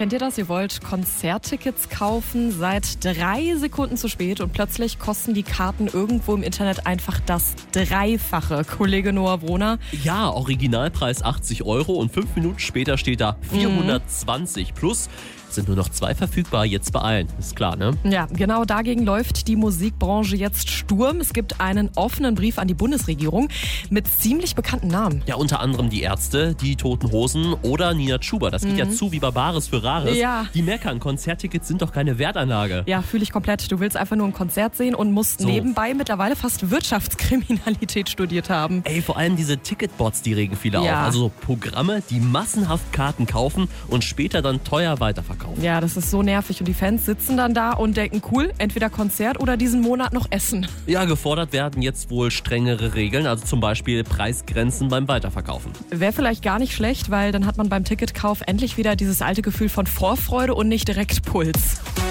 Kennt ihr das? Ihr wollt Konzerttickets kaufen, seid 3 Sekunden zu spät und plötzlich kosten die Karten irgendwo im Internet einfach das Dreifache. Kollege Noah Broner. Ja, Originalpreis 80 € und 5 Minuten später steht da 420 plus. Sind nur noch 2 verfügbar, jetzt beeilen. Ist klar, ne? Ja, genau dagegen läuft die Musikbranche jetzt Sturm. Es gibt einen offenen Brief an die Bundesregierung mit ziemlich bekannten Namen. Ja, unter anderem die Ärzte, die Toten Hosen oder Nina Chuba. Das geht ja zu wie Barbares für Rares. Ja. Die meckern, Konzerttickets sind doch keine Wertanlage. Ja, fühle ich komplett. Du willst einfach nur ein Konzert sehen und musst nebenbei mittlerweile fast Wirtschaftskriminalität studiert haben. Ey, vor allem diese Ticketbots, die regen viele Ja. auf. Also so Programme, die massenhaft Karten kaufen und später dann teuer weiterverkaufen. Ja, das ist so nervig und die Fans sitzen dann da und denken, cool, entweder Konzert oder diesen Monat noch Essen. Ja, gefordert werden jetzt wohl strengere Regeln, also zum Beispiel Preisgrenzen beim Weiterverkaufen. Wäre vielleicht gar nicht schlecht, weil dann hat man beim Ticketkauf endlich wieder dieses alte Gefühl von Vorfreude und nicht direkt Puls.